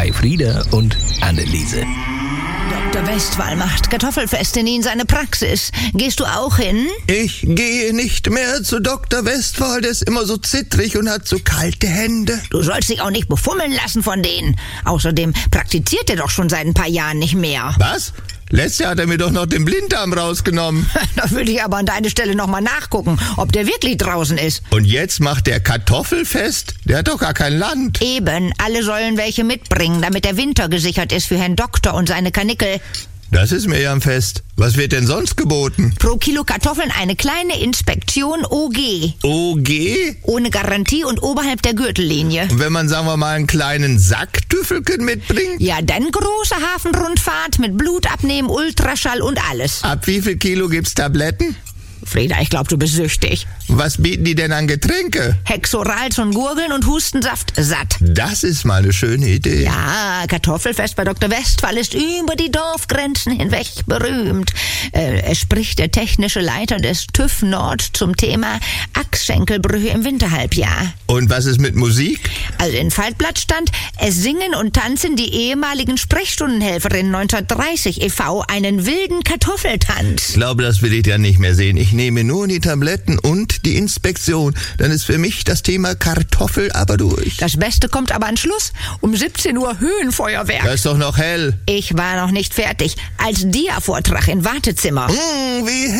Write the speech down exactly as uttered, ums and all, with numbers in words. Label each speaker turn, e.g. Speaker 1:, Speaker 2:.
Speaker 1: bei Frieda und Anneliese.
Speaker 2: Doktor Westphal macht Kartoffelfeste in seine Praxis. Gehst du auch hin?
Speaker 3: Ich gehe nicht mehr zu Doktor Westphal, der ist immer so zittrig und hat so kalte Hände.
Speaker 2: Du sollst dich auch nicht befummeln lassen von denen. Außerdem praktiziert er doch schon seit ein paar Jahren nicht mehr.
Speaker 3: Was? Letztes Jahr hat er mir doch noch den Blinddarm rausgenommen.
Speaker 2: Da würde ich aber an deiner Stelle nochmal nachgucken, ob der wirklich draußen ist.
Speaker 3: Und jetzt macht der Kartoffelfest? Der hat doch gar kein Land.
Speaker 2: Eben, alle sollen welche mitbringen, damit der Winter gesichert ist für Herrn Doktor und seine Kanickel.
Speaker 3: Das ist mir ja ein Fest. Was wird denn sonst geboten?
Speaker 2: Pro Kilo Kartoffeln eine kleine Inspektion O G.
Speaker 3: O G?
Speaker 2: Ohne Garantie und oberhalb der Gürtellinie.
Speaker 3: Und wenn man, sagen wir mal, einen kleinen Sack Tüffelchen mitbringt?
Speaker 2: Ja, dann große Hafenrundfahrt mit Blutabnehmen, Ultraschall und alles.
Speaker 3: Ab wie viel Kilo gibt's Tabletten?
Speaker 2: Frieda, ich glaube, du bist süchtig.
Speaker 3: Was bieten die denn an Getränke?
Speaker 2: Hexoral zum Gurgeln und Hustensaft satt.
Speaker 3: Das ist mal eine schöne Idee.
Speaker 2: Ja, Kartoffelfest bei Doktor Westphal ist über die Dorfgrenzen hinweg berühmt. Äh, es spricht der technische Leiter des TÜV Nord zum Thema Achsschenkelbrüche im Winterhalbjahr.
Speaker 3: Und was ist mit Musik?
Speaker 2: Also in Faltblatt stand, es singen und tanzen die ehemaligen Sprechstundenhelferinnen neunzehnhundertdreißig e V einen wilden Kartoffeltanz.
Speaker 3: Ich glaube, das will ich ja nicht mehr sehen. Ich nehme nur die Tabletten und die Inspektion. Dann ist für mich das Thema Kartoffel aber durch.
Speaker 2: Das Beste kommt aber an Schluss. Um siebzehn Uhr Höhenfeuerwerk.
Speaker 3: Das ist doch noch hell.
Speaker 2: Ich war noch nicht fertig. Als Dia-Vortrag im Wartezimmer.
Speaker 3: Mmh, wie